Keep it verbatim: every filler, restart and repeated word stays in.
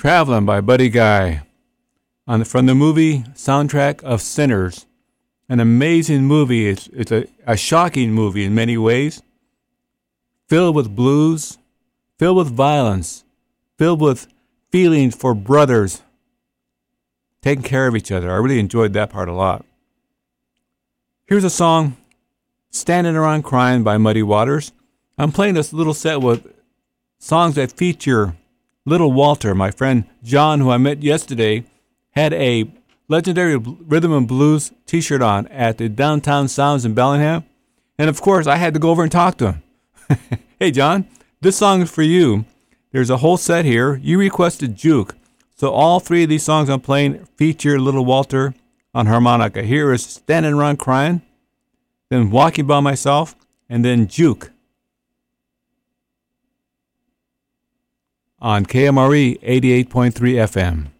Traveling by Buddy Guy on the, from the movie soundtrack of Sinners. An amazing movie. It's, it's a, a shocking movie in many ways. Filled with blues, filled with violence, filled with feelings for brothers taking care of each other. I really enjoyed that part a lot. Here's a song, Standing Around Crying by Muddy Waters. I'm playing this little set with songs that feature Little Walter. My friend John, who I met yesterday, had a legendary rhythm and blues t-shirt on at the Downtown Sounds in Bellingham. And of course, I had to go over and talk to him. Hey, John, this song is for you. There's a whole set here. You requested Juke. So all three of these songs I'm playing feature Little Walter on harmonica. Here is Standing Around Crying, then Walking by Myself, and then Juke on K M R E eighty-eight point three F M.